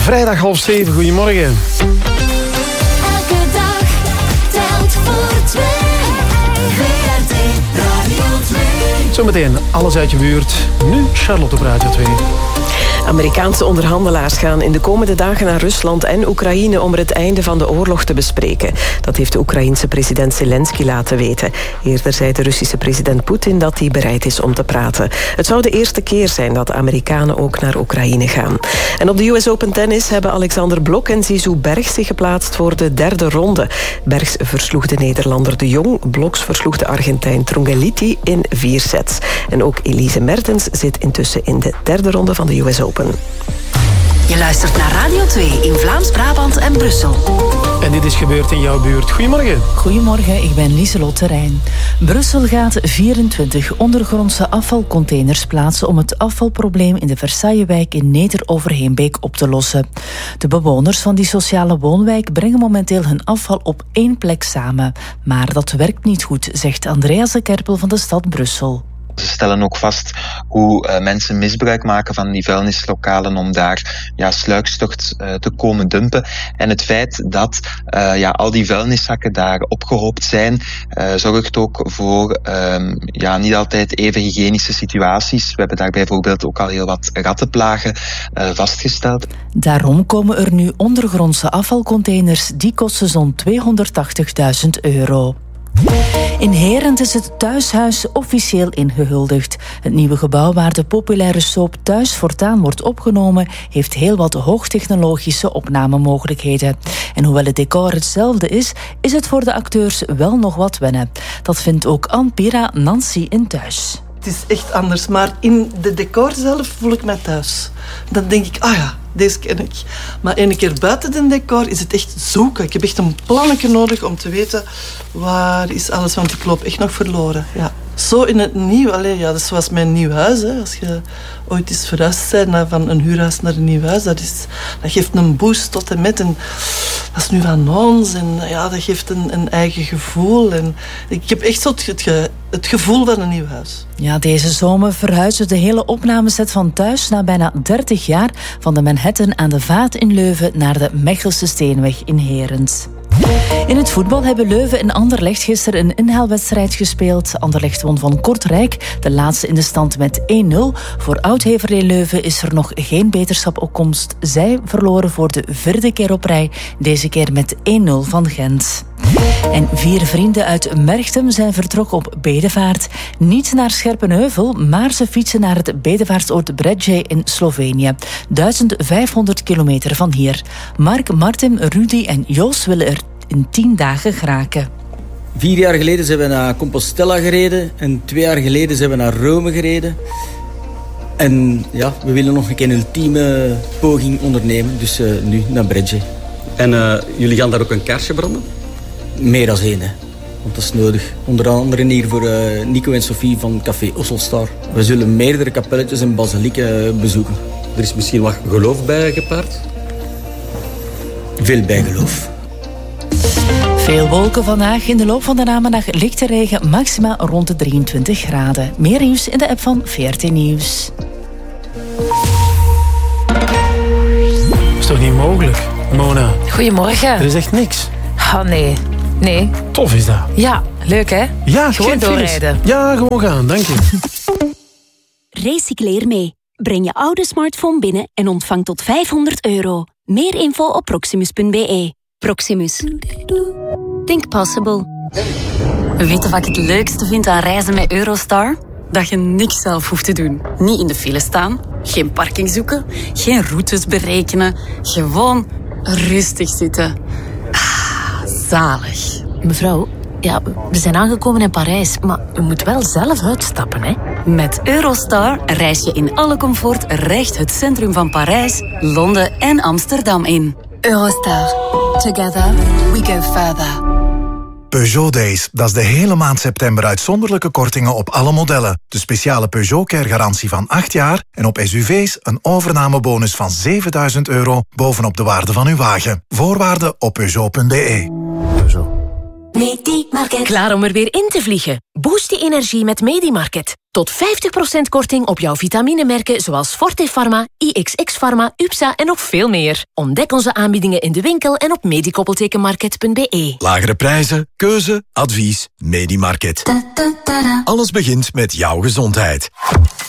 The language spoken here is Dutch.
Vrijdag 6:30, goedemorgen. Elke dag telt voor twee. VRT Radio 2. Zometeen alles uit je buurt. Nu Charlotte op Radio 2. Amerikaanse onderhandelaars gaan in de komende dagen naar Rusland en Oekraïne om er het einde van de oorlog te bespreken. Dat heeft de Oekraïense president Zelensky laten weten. Eerder zei de Russische president Poetin dat hij bereid is om te praten. Het zou de eerste keer zijn dat de Amerikanen ook naar Oekraïne gaan. En op de US Open Tennis hebben Alexander Blok en Zizou Bergs zich geplaatst voor de derde ronde. Bergs versloeg de Nederlander De Jong. Bloks versloeg de Argentijn Trungeliti in 4 sets. En ook Elise Mertens zit intussen in de derde ronde van de US Open. Je luistert naar Radio 2 in Vlaams-Brabant en Brussel. En dit is gebeurd in jouw buurt. Goedemorgen. Goedemorgen, ik ben Lieselot Terrein. Brussel gaat 24 ondergrondse afvalcontainers plaatsen om het afvalprobleem in de Versailleswijk in Neder-Overheenbeek op te lossen. De bewoners van die sociale woonwijk brengen momenteel hun afval op 1 plek samen. Maar dat werkt niet goed, zegt Andreas de Kerpel van de stad Brussel. Ze stellen ook vast hoe mensen misbruik maken van die vuilnislokalen om daar sluikstocht te komen dumpen. En het feit dat al die vuilniszakken daar opgehoopt zijn, zorgt ook voor niet altijd even hygiënische situaties. We hebben daar bijvoorbeeld ook al heel wat rattenplagen vastgesteld. Daarom komen er nu ondergrondse afvalcontainers. Die kosten zo'n €280.000. In Herent is het Thuishuis officieel ingehuldigd. Het nieuwe gebouw waar de populaire soap Thuis voortaan wordt opgenomen heeft heel wat hoogtechnologische opnamemogelijkheden. En hoewel het decor hetzelfde is het voor de acteurs wel nog wat wennen. Dat vindt ook Anne Pira Nancy in Thuis. Het is echt anders, maar in de decor zelf voel ik mij thuis. Dan denk ik, deze ken ik. Maar 1 keer buiten de decor is het echt zoeken. Ik heb echt een plannetje nodig om te weten waar is alles, want ik loop echt nog verloren. Ja. Zo in het nieuw, dat is zoals mijn nieuw huis. Hè. Als je ooit eens verhuisd bent van een huurhuis naar een nieuw huis, dat geeft een boost tot en met. En dat is nu van ons en dat geeft een eigen gevoel. En ik heb echt zo het gevoel van een nieuw huis. Ja, deze zomer verhuizen de hele opnameset van Thuis na bijna 30 jaar van de Manhattan aan de Vaart in Leuven naar de Mechelse Steenweg in Herent. In het voetbal hebben Leuven en Anderlecht gisteren een inhaalwedstrijd gespeeld. Anderlecht won van Kortrijk, de laatste in de stand met 1-0. Voor Oud-Heverlee Leuven is er nog geen beterschap op komst. Zij verloren voor de 4e keer op rij, deze keer met 1-0 van Gent. En 4 vrienden uit Merchtem zijn vertrokken op bedevaart. Niet naar Scherpenheuvel, maar ze fietsen naar het bedevaartsoord Bredje in Slovenië. 1500 kilometer van hier. Mark, Martin, Rudy en Joost willen er in 10 dagen geraken. 4 jaar geleden zijn we naar Compostela gereden en 2 jaar geleden zijn we naar Rome gereden. En we willen nog een keer een ultieme poging ondernemen, dus nu naar Bredje. En jullie gaan daar ook een kaarsje branden? Meer dan 1, hè. Want dat is nodig. Onder andere hier voor Nico en Sophie van Café Osselstar. We zullen meerdere kapelletjes en basilieken bezoeken. Er is misschien wat geloof bij gepaard? Veel bijgeloof. Veel wolken vandaag. In de loop van de namiddag lichte regen, maxima rond de 23 graden. Meer nieuws in de app van VRT Nieuws. Dat is toch niet mogelijk, Mona? Goedemorgen. Er is echt niks. Nee. Tof is dat. Ja, leuk hè? Ja, gewoon doorrijden. Ja, gewoon gaan, dank je. Recycleer mee. Breng je oude smartphone binnen en ontvang tot €500. Meer info op proximus.be. Proximus. Think possible. Weet je wat ik het leukste vind aan reizen met Eurostar? Dat je niks zelf hoeft te doen. Niet in de file staan, geen parking zoeken, geen routes berekenen. Gewoon rustig zitten. Zalig. Mevrouw, we zijn aangekomen in Parijs, maar u moet wel zelf uitstappen, hè? Met Eurostar reis je in alle comfort recht het centrum van Parijs, Londen en Amsterdam in. Eurostar. Together we go further. Peugeot Days, dat is de hele maand september uitzonderlijke kortingen op alle modellen. De speciale Peugeot Care garantie van 8 jaar en op SUV's een overnamebonus van €7.000 bovenop de waarde van uw wagen. Voorwaarden op Peugeot.be. Peugeot. Medimarket. Klaar om er weer in te vliegen? Boost je energie met Medimarket. Tot 50% korting op jouw vitaminemerken zoals Forte Pharma, IXX Pharma, UPSA en nog veel meer. Ontdek onze aanbiedingen in de winkel en op medikoppeltekenmarket.be. Lagere prijzen, keuze, advies, Medimarket. Alles begint met jouw gezondheid.